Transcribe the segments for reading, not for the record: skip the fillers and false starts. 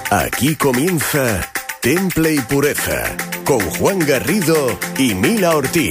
Aquí comienza Temple y Pureza, con Juan Garrido y Mila Ortiz.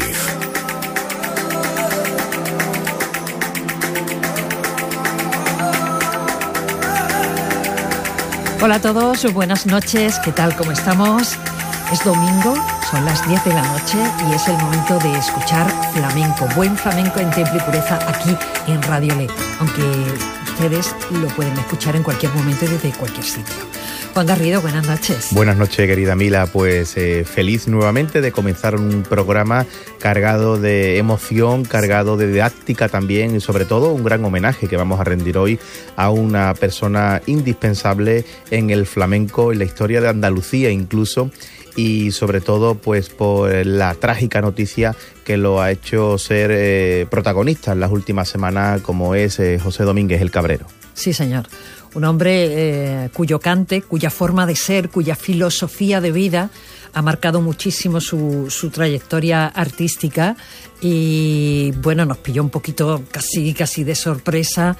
Hola a todos, buenas noches, ¿qué tal? ¿Cómo estamos? Es domingo, son las 10 de la noche y es el momento de escuchar flamenco, buen flamenco en Temple y Pureza aquí en Radio Le, aunque ustedes lo pueden escuchar en cualquier momento y desde cualquier sitio. Juan Garrido, buenas noches. Buenas noches, querida Mila. Pues feliz nuevamente de comenzar un programa cargado de emoción, cargado de didáctica también y sobre todo un gran homenaje que vamos a rendir hoy a una persona indispensable en el flamenco, en la historia de Andalucía incluso, y sobre todo pues por la trágica noticia que lo ha hecho ser protagonista en las últimas semanas, como es José Domínguez el Cabrero. Sí, señor. Un hombre cuyo cante, cuya forma de ser, cuya filosofía de vida ha marcado muchísimo su trayectoria artística y, bueno, nos pilló un poquito casi de sorpresa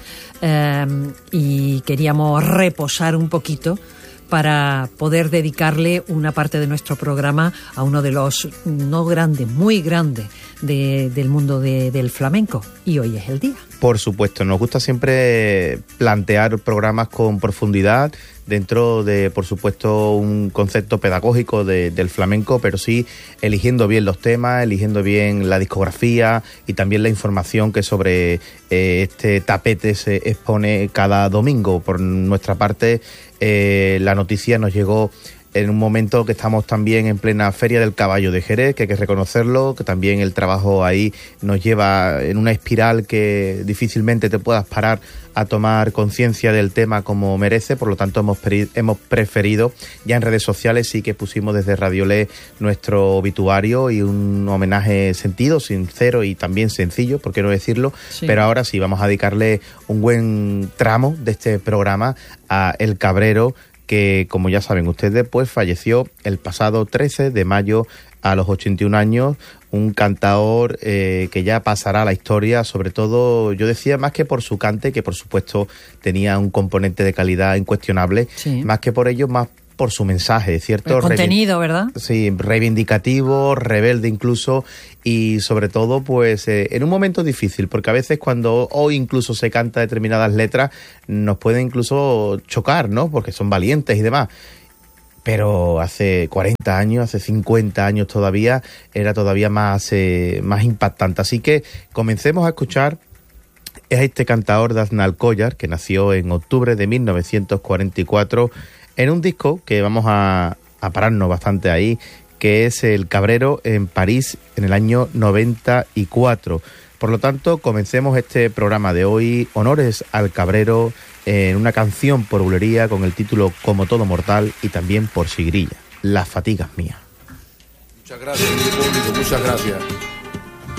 y queríamos reposar un poquito para poder dedicarle una parte de nuestro programa a uno de los, no grandes, muy grandes del mundo del flamenco. Y hoy es el día. Por supuesto, nos gusta siempre plantear programas con profundidad dentro de, por supuesto, un concepto pedagógico del flamenco, pero sí eligiendo bien los temas, eligiendo bien la discografía y también la información que sobre este tapete se expone cada domingo. Por nuestra parte, la noticia nos llegó en un momento que estamos también en plena Feria del Caballo de Jerez, que hay que reconocerlo, que también el trabajo ahí nos lleva en una espiral que difícilmente te puedas parar a tomar conciencia del tema como merece. Por lo tanto hemos preferido, ya en redes sociales sí que pusimos desde Radio Le nuestro obituario y un homenaje sentido, sincero y también sencillo, por qué no decirlo, sí. Pero ahora sí vamos a dedicarle un buen tramo de este programa a El Cabrero, que, como ya saben ustedes, pues falleció el pasado 13 de mayo a los 81 años, un cantaor que ya pasará a la historia, sobre todo, yo decía, más que por su cante, que por supuesto tenía un componente de calidad incuestionable, sí. Más que por ello, más por su mensaje, ¿cierto? El contenido, ¿verdad? Sí, reivindicativo, rebelde incluso, y sobre todo, pues, en un momento difícil, porque a veces cuando hoy incluso se canta determinadas letras, nos pueden incluso chocar, ¿no? Porque son valientes y demás. Pero hace 40 años, hace 50 años todavía, era todavía más impactante. Así que comencemos a escuchar a este cantaor de Aznalcóllar, que nació en octubre de 1944, en un disco que vamos a pararnos bastante ahí, que es El Cabrero en París en el año 94. Por lo tanto, comencemos este programa de hoy, honores al Cabrero, en una canción por bulería con el título Como todo mortal y también por Sigrilla, Las fatigas mías. Muchas gracias, mi público, muchas gracias.